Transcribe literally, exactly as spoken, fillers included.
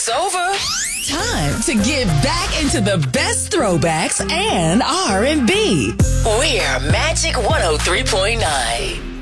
Joke's over. Time to get back into the best throwbacks and R and B. We're Magic one oh three point nine.